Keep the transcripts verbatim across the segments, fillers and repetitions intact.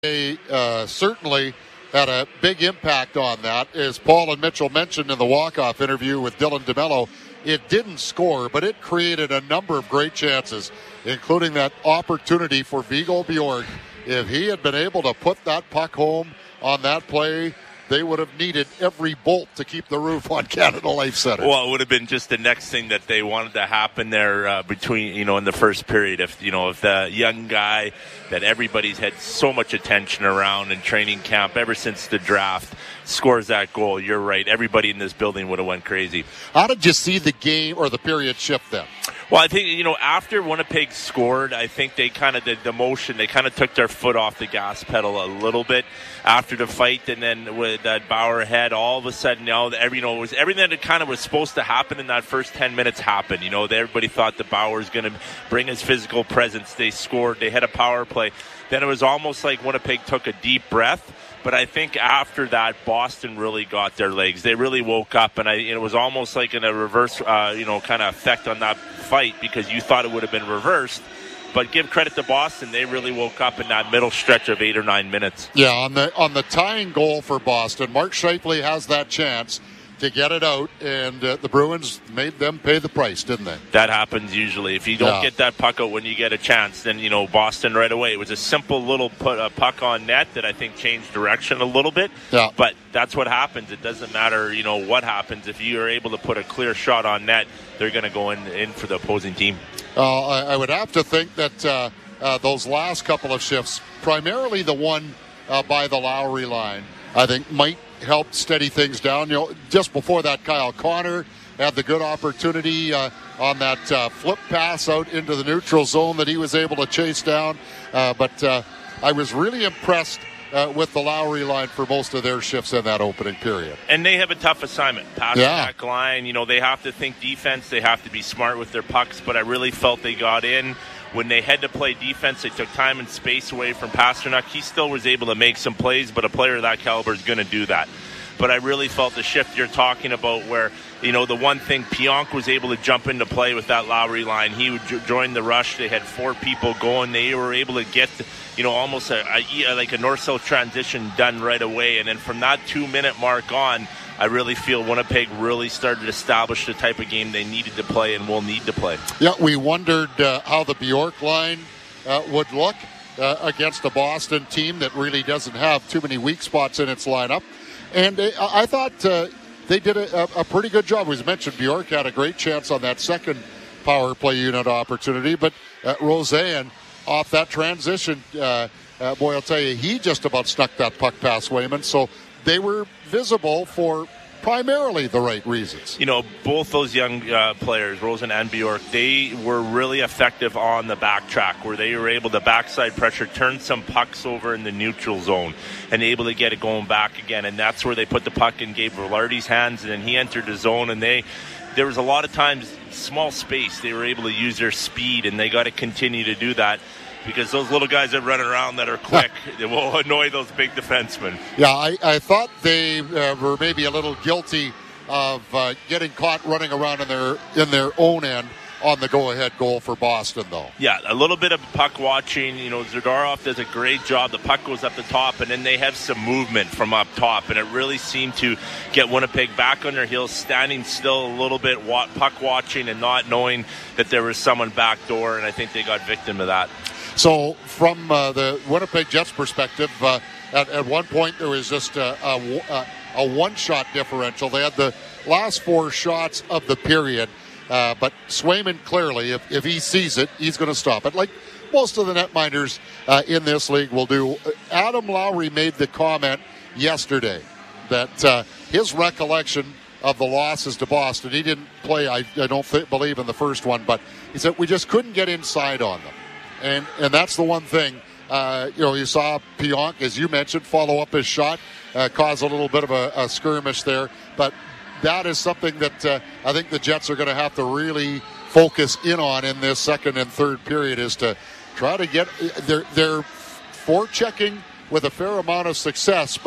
They uh, certainly had a big impact on that. As Paul and Mitchell mentioned in the walk-off interview with Dylan DeMello, it didn't score, but it created a number of great chances, including that opportunity for Viggo Bjork. If he had been able to put that puck home on that play, they would have needed every bolt to keep the roof on Canada Life Center. Well, it would have been just the next thing that they wanted to happen there uh, between, you know, in the first period. If, you know, if the young guy that everybody's had so much attention around in training camp ever since the draft scores that goal, you're right. Everybody in this building would have went crazy. How did you see the game or the period shift then? Well, I think, you know, after Winnipeg scored, I think they kind of did the motion. They kind of took their foot off the gas pedal a little bit after the fight. And then with that Bauer head, all of a sudden, you know, every, you know, it was everything that kind of was supposed to happen in that first ten minutes happened. You know, everybody thought that Bauer was going to bring his physical presence. They scored. They had a power play. Then it was almost like Winnipeg took a deep breath. But I think after that, Boston really got their legs. They really woke up, and I, it was almost like in a reverse, uh, you know, kind of effect on that fight because you thought it would have been reversed. But give credit to Boston; they really woke up in that middle stretch of eight or nine minutes. Yeah, on the on the tying goal for Boston, Mark Scheifele has that chance to get it out, and uh, the Bruins made them pay the price, didn't they? That happens usually. If you don't yeah. get that puck out when you get a chance, then, you know, Boston right away. It was a simple little put, uh, puck on net that I think changed direction a little bit. Yeah. But that's what happens. It doesn't matter, you know, what happens. If you are able to put a clear shot on net, they're going to go in, in for the opposing team. Uh, I, I would have to think that uh, uh, those last couple of shifts, primarily the one uh, by the Lowry line, I think might help steady things down. You know, just before that, Kyle Connor had the good opportunity uh, on that uh, flip pass out into the neutral zone that he was able to chase down. Uh, but uh, I was really impressed uh, with the Lowry line for most of their shifts in that opening period. And they have a tough assignment. Passing yeah. that line, you know, they have to think defense. They have to be smart with their pucks. But I really felt they got in. When they had to play defense, they took time and space away from Pasternak. He still was able to make some plays, but a player of that caliber is going to do that. But I really felt the shift you're talking about where, you know, the one thing, Pionk was able to jump into play with that Lowry line. He would join the rush. They had four people going. They were able to get, you know, almost a, a like a north-south transition done right away. And then from that two-minute mark on, I really feel Winnipeg really started to establish the type of game they needed to play and will need to play. Yeah, we wondered uh, how the Bjork line uh, would look uh, against a Boston team that really doesn't have too many weak spots in its lineup. And uh, I thought uh, they did a, a pretty good job. As mentioned, Bjork had a great chance on that second power play unit opportunity, but uh, Roseanne off that transition, uh, uh, boy, I'll tell you, he just about snuck that puck past Wayman. So they were visible for primarily the right reasons. You know, both those young uh, players, Rosen and Bjork, they were really effective on the backtrack where they were able to backside pressure, turn some pucks over in the neutral zone and able to get it going back again. And that's where they put the puck in Gabe Velarde's hands, and then he entered the zone, and they there was a lot of times small space. They were able to use their speed, and they got to continue to do that. Because those little guys that run around that are quick, they will annoy those big defensemen. Yeah, I, I thought they uh, were maybe a little guilty of uh, getting caught running around in their in their own end on the go-ahead goal for Boston, though. Yeah, a little bit of puck watching. You know, Zadorov does a great job. The puck goes up the top, and then they have some movement from up top, and it really seemed to get Winnipeg back on their heels, standing still a little bit, puck watching and not knowing that there was someone back door, and I think they got victim of that. So from uh, the Winnipeg Jets perspective, uh, at, at one point there was just a, a, a one-shot differential. They had the last four shots of the period, uh, but Swayman clearly, if, if he sees it, he's going to stop it. Like most of the netminders uh, in this league will do. Adam Lowry made the comment yesterday that uh, his recollection of the losses to Boston, he didn't play, I, I don't th- believe, in the first one, but he said we just couldn't get inside on them. And and that's the one thing, uh, you know, you saw Pionk, as you mentioned, follow up his shot, uh, cause a little bit of a, a skirmish there. But that is something that uh, I think the Jets are going to have to really focus in on in this second and third period, is to try to get, they're, they're forechecking with a fair amount of success, but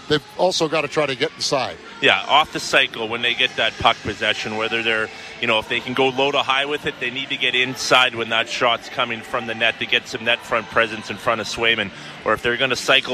they've also got to try to get inside. Yeah, off the cycle when they get that puck possession, whether they're, you know, if they can go low to high with it, they need to get inside when that shot's coming from the net to get some net front presence in front of Swayman. Or if they're going to cycle